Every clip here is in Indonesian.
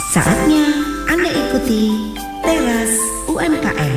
Saatnya Anda ikuti Teras UMKM.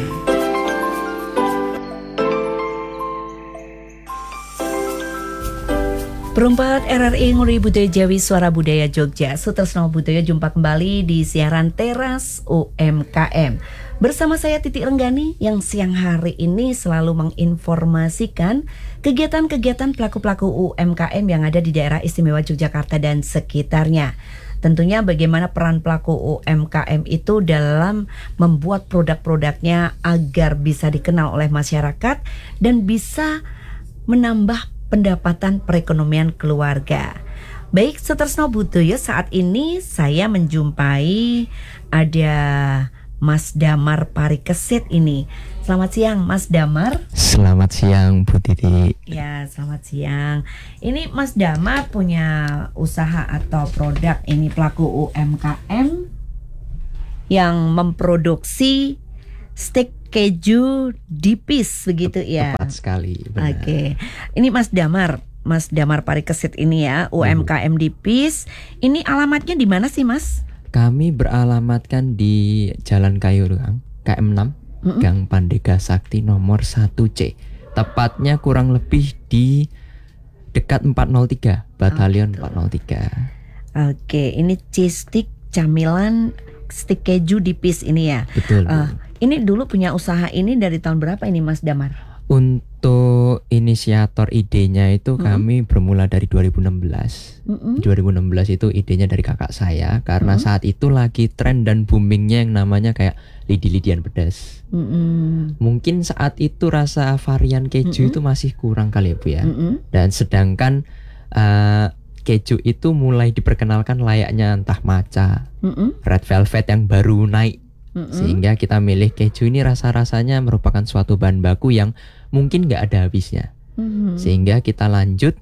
Perempat RRI Nguri Budaya Jawi Suara Budaya Jogja, Sutresno Budaya, jumpa kembali di siaran Teras UMKM. Bersama saya Titi Renggani yang siang hari ini selalu menginformasikan kegiatan-kegiatan pelaku-pelaku UMKM yang ada di daerah istimewa Yogyakarta dan sekitarnya. Tentunya bagaimana peran pelaku UMKM itu dalam membuat produk-produknya agar bisa dikenal oleh masyarakat dan bisa menambah pendapatan perekonomian keluarga. Baik, Sutresno Budaya, saat ini saya menjumpai ada Mas Damar Parikesit ini. Selamat siang Mas Damar. Selamat siang Bu Titi. Ya, selamat siang. Ini Mas Damar punya usaha atau produk, ini pelaku UMKM yang memproduksi stik keju dipis begitu ya. Tepat sekali. Benar. Oke. Ini Mas Damar Parikesit ini ya, UMKM dipis. Ini alamatnya di mana sih Mas? Kami beralamatkan di Jalan Kayuruang, KM6, Gang Pandega Sakti nomor 1C. Tepatnya kurang lebih di dekat 403, Batalion 403. Oke, ini cheese stick camilan stik keju dipis ini ya. Betul. Ini dulu punya usaha ini dari tahun berapa ini Mas Damar? Untuk inisiator idenya itu kami bermula dari 2016. 2016 itu idenya dari kakak saya karena saat itu lagi tren dan boomingnya yang namanya kayak lidi-lidian pedas. Mungkin saat itu rasa varian keju itu masih kurang kali ya Bu ya. Dan sedangkan keju itu mulai diperkenalkan layaknya entah matcha, red velvet yang baru naik. Sehingga kita milih keju ini rasa-rasanya merupakan suatu bahan baku yang mungkin gak ada habisnya. Sehingga kita lanjut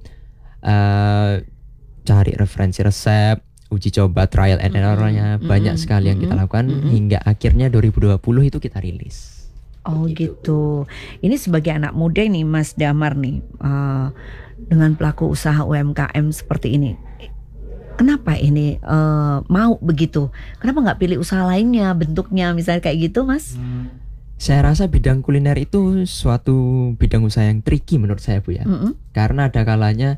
cari referensi resep, uji coba, trial and errornya, banyak sekali yang kita lakukan hingga akhirnya 2020 itu kita rilis. Oh gitu. Ini sebagai anak muda nih Mas Damar nih, dengan pelaku usaha UMKM seperti ini, kenapa ini mau begitu? Kenapa nggak pilih usaha lainnya, bentuknya misalnya kayak gitu Mas? Saya rasa bidang kuliner itu suatu bidang usaha yang tricky menurut saya Bu ya. Karena ada kalanya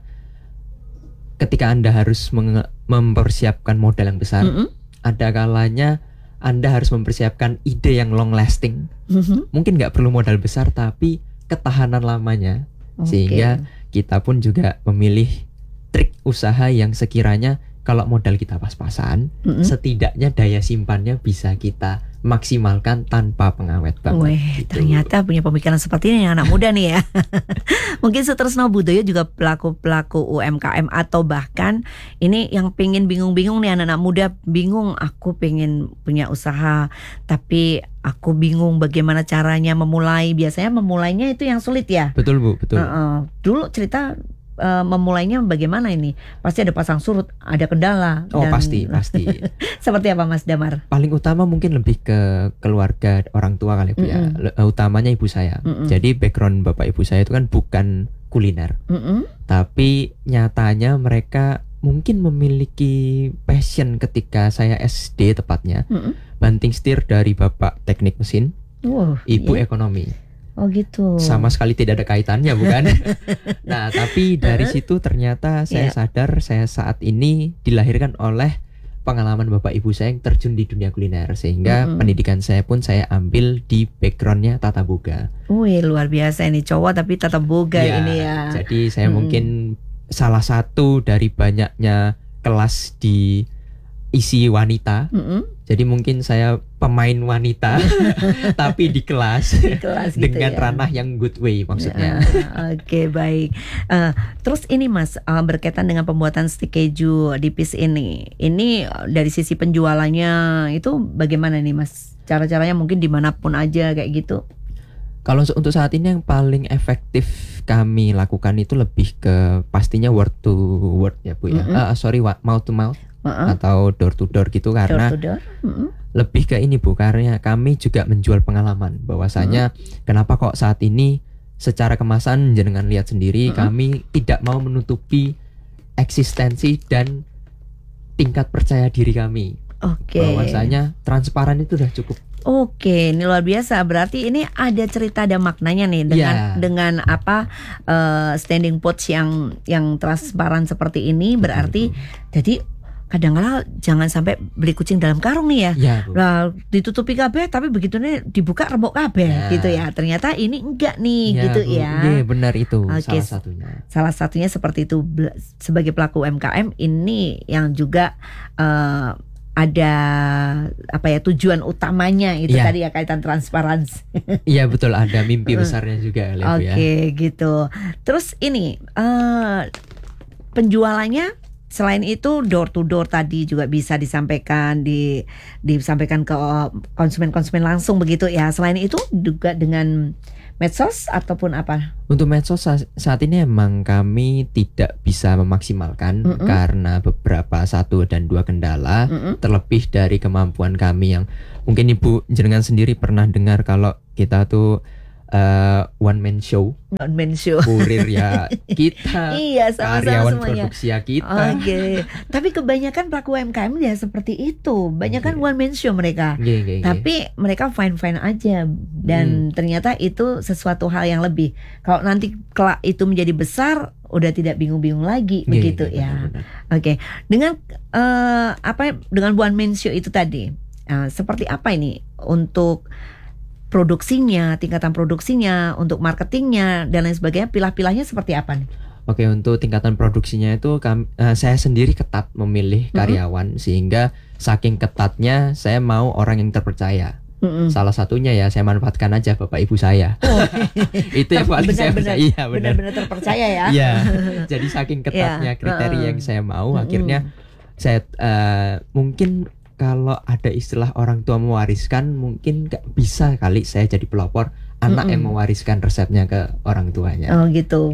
ketika Anda harus mempersiapkan modal yang besar, ada kalanya Anda harus mempersiapkan ide yang long lasting. Mungkin nggak perlu modal besar tapi ketahanan lamanya. Sehingga kita pun juga memilih trik usaha yang sekiranya kalau modal kita pas-pasan, setidaknya daya simpannya bisa kita maksimalkan tanpa pengawet banget. Wih, gitu. Ternyata punya pemikiran seperti ini anak muda nih ya. Mungkin Sutresno Budaya juga pelaku-pelaku UMKM atau bahkan ini yang pengen bingung-bingung nih anak-anak muda, bingung aku pengen punya usaha tapi aku bingung bagaimana caranya memulai. Biasanya memulainya itu yang sulit ya. Betul Bu, betul. Dulu cerita memulainya bagaimana ini? Pasti ada pasang surut, ada kendala. Oh pasti. Seperti apa Mas Damar? Paling utama mungkin lebih ke keluarga orang tua kali Bu ya. Utamanya ibu saya. Jadi background bapak ibu saya itu kan bukan kuliner. Tapi nyatanya mereka mungkin memiliki passion ketika saya SD tepatnya. Banting setir dari bapak teknik mesin, ibu ekonomi. Oh gitu. Sama sekali tidak ada kaitannya bukan? Nah tapi dari situ ternyata saya sadar saya saat ini dilahirkan oleh pengalaman bapak ibu saya yang terjun di dunia kuliner. Sehingga pendidikan saya pun saya ambil di backgroundnya tata boga. Wih luar biasa ini, cowok tapi tata boga ini ya. Jadi saya mungkin salah satu dari banyaknya kelas di isi wanita. Jadi mungkin saya pemain wanita tapi di kelas gitu dengan ranah yang good way maksudnya. Oke, baik. Terus ini Mas, berkaitan dengan pembuatan stik keju dipis ini dari sisi penjualannya itu bagaimana nih Mas? Cara-caranya mungkin dimanapun aja kayak gitu. Kalau untuk saat ini yang paling efektif kami lakukan itu lebih ke pastinya word to word ya Bu ya. Mouth to mouth. Atau door to door gitu karena lebih ke ini Bu, karena kami juga menjual pengalaman bahwasanya kenapa kok saat ini secara kemasan jenengan lihat sendiri kami tidak mau menutupi eksistensi dan tingkat percaya diri kami. Oke. Bahwasanya transparan itu udah cukup. Oke, ini luar biasa. Berarti ini ada cerita, ada maknanya nih dengan apa standing pots yang transparan seperti ini. Berarti jadi kadang-kadang jangan sampai beli kucing dalam karung nih ya. Nah, ditutupi kabeh tapi begitu nih dibuka remuk kabeh gitu ya. Ternyata ini enggak nih gitu ya. Iya, benar itu salah satunya. Salah satunya seperti itu. Sebagai pelaku UMKM ini yang juga ada apa ya, tujuan utamanya itu tadi ya, kaitan transparansi. Iya betul, ada mimpi besarnya juga ya. Oke, gitu. Terus ini penjualannya selain itu door to door tadi juga bisa disampaikan disampaikan ke konsumen langsung begitu ya. Selain itu juga dengan medsos ataupun apa? Untuk medsos saat ini emang kami tidak bisa memaksimalkan karena beberapa 1 dan 2 kendala, terlebih dari kemampuan kami yang mungkin Ibu jenengan sendiri pernah dengar kalau kita tuh one man show. Kurir ya kita, iya, karyawan semuanya. produksi ya kita. Oke. Tapi kebanyakan pelaku UMKM ya seperti itu. Banyak kan one man show mereka. Tapi mereka fine aja dan ternyata itu sesuatu hal yang lebih. Kalau nanti kelak itu menjadi besar, udah tidak bingung-bingung lagi begitu ya. Oke. Dengan dengan one man show itu tadi, seperti apa ini untuk produksinya, tingkatan produksinya, untuk marketingnya dan lain sebagainya, pilah-pilahnya seperti apa nih? Oke, untuk tingkatan produksinya itu saya sendiri ketat memilih karyawan, sehingga saking ketatnya saya mau orang yang terpercaya. Salah satunya ya saya manfaatkan aja bapak ibu saya. Itu yang paling saya percaya. Iya, benar-benar terpercaya ya. Iya. Jadi saking ketatnya kriteria yang saya mau, akhirnya saya mungkin kalau ada istilah orang tua mewariskan, mungkin gak bisa kali saya jadi pelopor anak yang mewariskan resepnya ke orang tuanya. Oh gitu.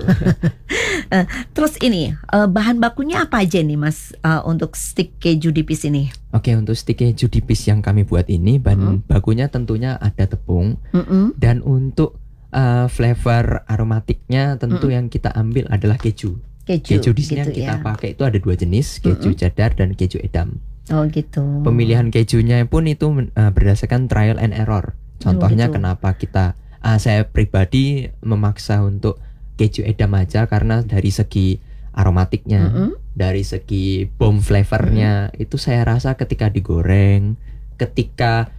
Terus ini bahan bakunya apa aja nih Mas untuk stik keju dipis ini? Oke, untuk stik keju dipis yang kami buat ini bahan bakunya tentunya ada tepung, dan untuk flavor aromatiknya tentu yang kita ambil adalah keju. Keju di sini gitu yang kita pakai itu ada 2 jenis, keju cheddar dan keju edam. Oh gitu. Pemilihan kejunya pun itu berdasarkan trial and error. Contohnya kenapa saya pribadi memaksa untuk keju edam aja, karena dari segi aromatiknya, dari segi bomb flavornya, itu saya rasa ketika digoreng, ketika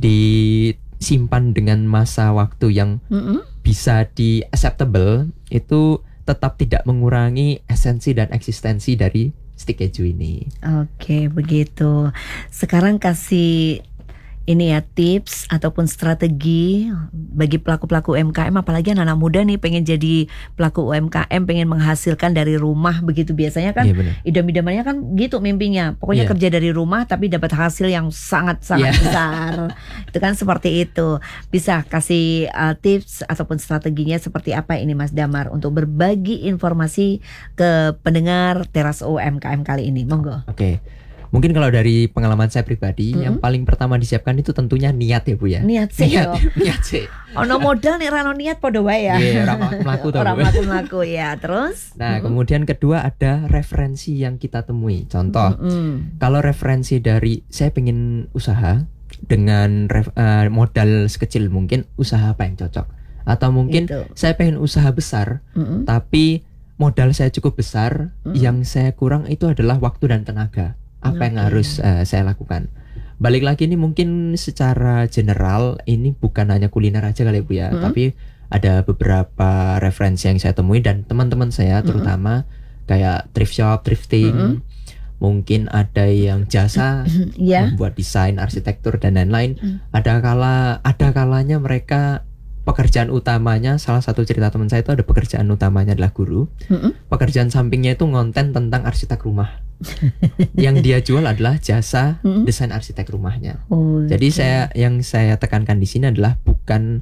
disimpan dengan masa waktu yang bisa di acceptable, itu tetap tidak mengurangi esensi dan eksistensi dari stik keju ini. Oke, begitu. Sekarang kasih ini ya tips ataupun strategi bagi pelaku-pelaku UMKM, apalagi anak-anak muda nih pengen jadi pelaku UMKM, pengen menghasilkan dari rumah begitu. Biasanya kan idam-idamannya kan gitu mimpinya. Pokoknya kerja dari rumah tapi dapat hasil yang sangat-sangat besar. Itu kan seperti itu. Bisa kasih tips ataupun strateginya seperti apa ini Mas Damar untuk berbagi informasi ke pendengar Teras UMKM kali ini. Monggo. Oke. Mungkin kalau dari pengalaman saya pribadi, yang paling pertama disiapkan itu tentunya niat ya Bu ya. Niat sih. Niat sih. Ono modal nih rano niat podo wae ya. Iya, orang mlaku ya. Terus? Nah, kemudian kedua ada referensi yang kita temui. Contoh, kalau referensi dari saya pengen usaha dengan modal sekecil mungkin, usaha apa yang cocok? Atau mungkin saya pengen usaha besar, tapi modal saya cukup besar, yang saya kurang itu adalah waktu dan tenaga. Apa yang harus saya lakukan? Balik lagi ini mungkin secara general, ini bukan hanya kuliner aja kali Bu ya, tapi ada beberapa referensi yang saya temui dan teman-teman saya terutama kayak thrift shop, thrifting, mungkin ada yang jasa membuat desain, arsitektur dan lain-lain. Ada kalanya mereka pekerjaan utamanya, salah satu cerita teman saya itu ada pekerjaan utamanya adalah guru. Pekerjaan sampingnya itu ngonten tentang arsitek rumah. Yang dia jual adalah jasa desain arsitek rumahnya. Jadi yang saya tekankan di sini adalah bukan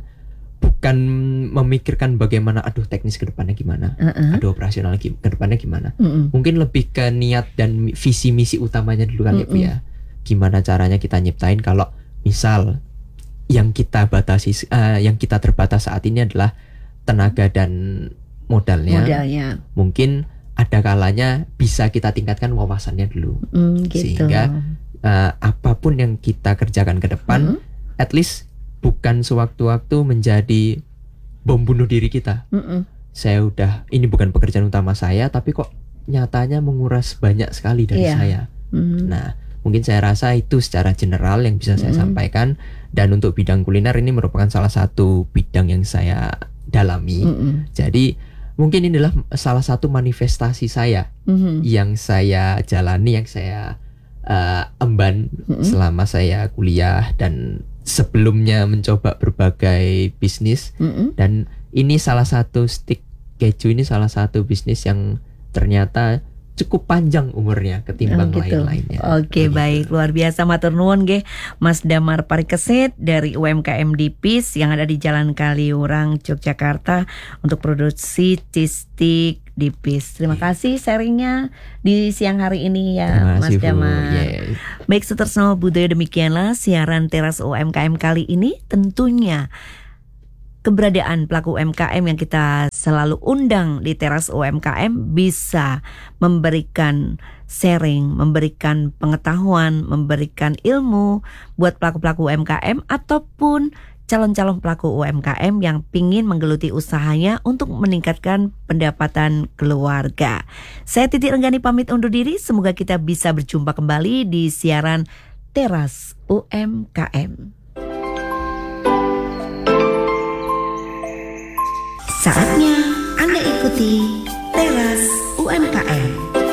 memikirkan bagaimana teknis ke depannya gimana, operasional ke depannya gimana. Mungkin lebih ke niat dan visi misi utamanya dulu kali Bu ya. Gimana caranya kita nyiptain kalau misal yang kita terbatas saat ini adalah tenaga dan modalnya. Mungkin ada kalanya bisa kita tingkatkan wawasannya dulu, sehingga apapun yang kita kerjakan ke depan, at least bukan sewaktu-waktu menjadi bom bunuh diri kita. Saya udah, ini bukan pekerjaan utama saya, tapi kok nyatanya menguras banyak sekali dari saya. Nah, mungkin saya rasa itu secara general yang bisa saya sampaikan. Dan untuk bidang kuliner ini merupakan salah satu bidang yang saya dalami. Jadi mungkin inilah salah satu manifestasi saya yang saya jalani, yang saya emban selama saya kuliah dan sebelumnya mencoba berbagai bisnis. Dan ini salah satu stick keju, ini salah satu bisnis yang ternyata cukup panjang umurnya ketimbang lain-lainnya. Oke, baik, luar biasa, matur nuwun nggih Mas Damar Parikesit dari UMKM Dipis yang ada di Jalan Kaliurang, Yogyakarta untuk produksi cheese stick Dipis. Terima kasih sharingnya di siang hari ini ya Mas Damar. Baik, Sutresno Budoyo, demikianlah siaran Teras UMKM kali ini. Tentunya keberadaan pelaku UMKM yang kita selalu undang di Teras UMKM bisa memberikan sharing, memberikan pengetahuan, memberikan ilmu buat pelaku-pelaku UMKM ataupun calon-calon pelaku UMKM yang pingin menggeluti usahanya untuk meningkatkan pendapatan keluarga. Saya Titi Renggani pamit undur diri, semoga kita bisa berjumpa kembali di siaran Teras UMKM. Saatnya Anda ikuti Teras UMKM.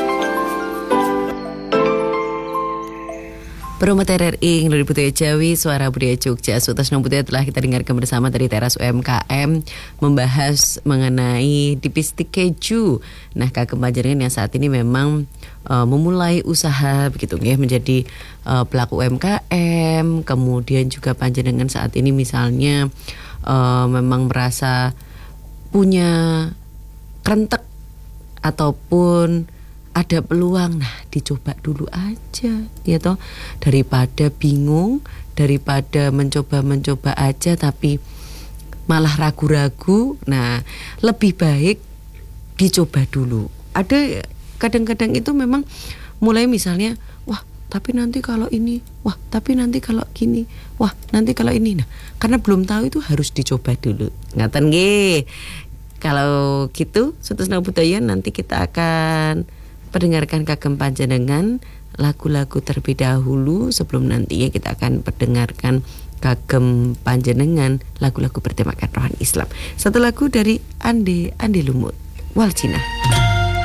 Perumat RRI Indonesia Budaya Jawi, Suara Budaya Jogja, Sutresno Budoyo telah kita dengarkan bersama dari Teras UMKM membahas mengenai Dipis stick keju. Nah, Kagem Panjenengan yang saat ini memang memulai usaha begitu nggih, menjadi pelaku UMKM, kemudian juga panjenengan saat ini misalnya memang merasa punya rentek ataupun ada peluang, nah dicoba dulu aja ya toh, daripada bingung, daripada mencoba aja tapi malah ragu-ragu. Nah, lebih baik dicoba dulu. Ada kadang-kadang itu memang mulai misalnya, wah tapi nanti kalau ini, wah tapi nanti kalau gini, wah nanti kalau ini. Nah, karena belum tahu itu harus dicoba dulu. Ngaten nggih. Kalau gitu, Sutresno Budoyo, nanti kita akan pendengarkan Kagem Panjenengan lagu-lagu terlebih dahulu sebelum nantinya kita akan pendengarkan Kagem Panjenengan lagu-lagu bertemakan rohani Islam. Satu lagu dari Ande Lumut, Wal Cina.